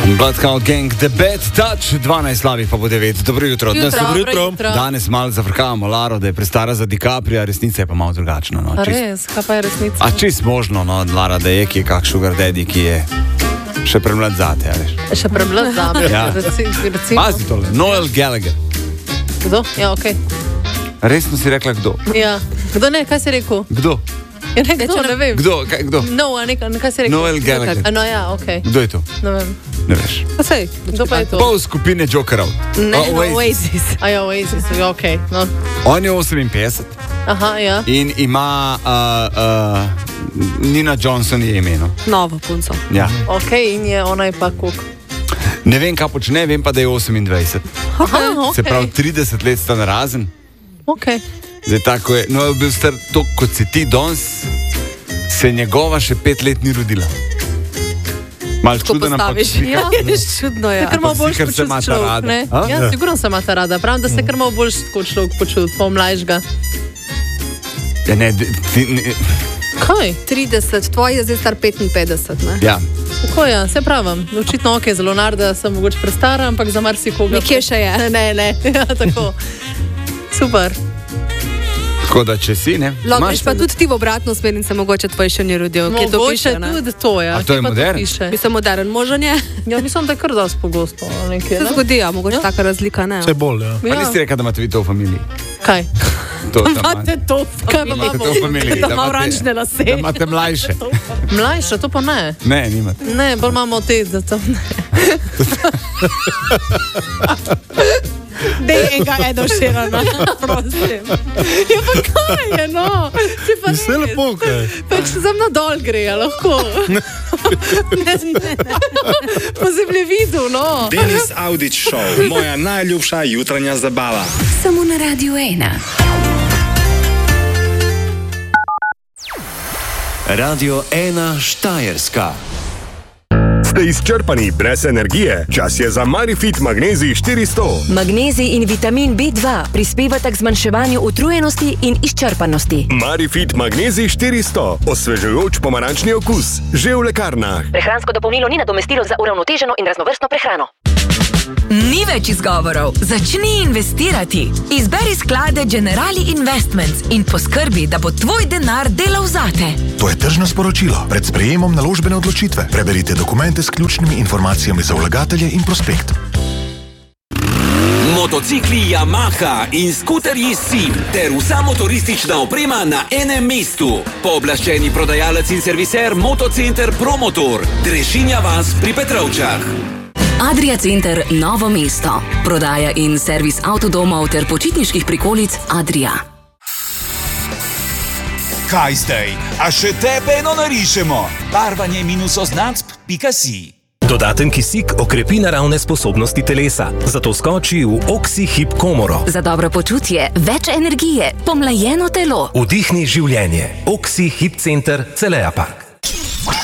Bloodhound Gang, The Bad Touch, 12 slabih pa bo 9. Dobro jutro. Danes malo zafrkavamo Laro, da je prestara za DiCapria, resnica je pa malo drugačna. No. Res, kaj pa je resnica? A čist možno, no, Lara, da je kak sugar daddy, ki je še premlad zate, ali? Še premlad zate, ja. recimo. Pazi tole, Noel Gallagher. Kdo? Ja, okej. Resno si rekla kdo? Ja, kdo ne, kaj si rekel? Kdo? Ja, ne, kdo, ne vem. Kdo? No, kaj si rekel? Noel Gallagher. No ja, okej. Kdo je to? Ne vem. Ne veš. Pa sej, kdo pa je to? Pol skupine Jokerov. Ne, Oasis. A ja, Oasis, okej. No. On je 58. Aha, ja. In ima Nina Johnson je imeno. Novo punco. Ja. Okej, in je ona je pa kuk. Ne vem, kaj počne, vem pa, da je 28. Aha, okej. Se pravi, 30 let sta narazen. Okej. Zdaj tako je, no je bil star toliko kot si ti danes, se njegova še 5 let ni rodila. Malo čudno nam postaviš. Ja, je čudno, ja. Se kar malo boljš počut človek, ne? Ja, sigurno se imata rada. Pravim, da se kar malo boljš kot človek počut, pa mlajšga. Ja, ne, Kaj? 30, tvoj je zdaj star 55, ne? Ja. Tako ja, se pravim. Očitno ok, zelo narda sem mogoče prestara, ampak za marsikoga. Nekje še je. Ne, ja, tako. Super. Tako da, če si, ne? Logiš, pa tudi ti v obratno smer in se mogoče tvoj še ni rodil. Kje to piše, ne? Tudi to, ja. A to je modern? Mislim, modern možen je. Ja, mislim, da je kar dosti pogosto. Se zgodi, ja, mogoče taka razlika, ne? Vse bolj, ja. Pa nisi rekla, da imate vi to v familiji? Kaj? Imate to v familiji? Da ima oranžne lase. Da imate mlajše? Mlajše, to pa ne. Ne, nimate. Ne, bolj imamo te, da to ne. Dej enega Edo Sheerana, prosim. Ja, pa kaj je, no? Vse lepo, kaj? Pač za mno dol gre, ja, lahko. Ne. Po zemljevidu, no. Denis Audić Show, moja najljubša jutranja zabava. Samo na Radio 1. Radio 1 Štajerska. Ste izčrpani brez energije? Čas je za Marifit Magnezij 400. Magnezij in vitamin B2 prispevata k zmanjševanju utrujenosti in izčrpanosti. Marifit Magnezij 400. Osvežujoč pomarančni okus. Že v lekarnah. Prehransko dopolnilo ni nadomestilo za uravnoteženo in raznovrstno prehrano. Ni več izgovorov. Začni investirati. Izberi sklade Generali Investments in poskrbi, da bo tvoj denar delal zate. To je tržno sporočilo. Pred sprejemom naložbene odločitve preberite dokumente s ključnimi informacijami za vlagatelje in prospekt. Motocikli Yamaha in skuterji SIM ter vsa motoristična oprema na enem mestu. Pooblaščeni prodajalec in serviser Motocenter Promotor. Drešinja vas pri Petrovčah. Adria Center Novo mesto. Prodaja in servis avtodomov ter počitniških prikolic Adria. Kaj zdaj? A še tebe eno narišemo? Barvanje -oznacb.si. Dodaten kisik okrepi naravne sposobnosti telesa, zato skoči v Oxy-Hip komoro. Za dobro počutje, več energije, pomlajeno telo. Vdihni življenje. Oxy-Hip Center Celeja Park.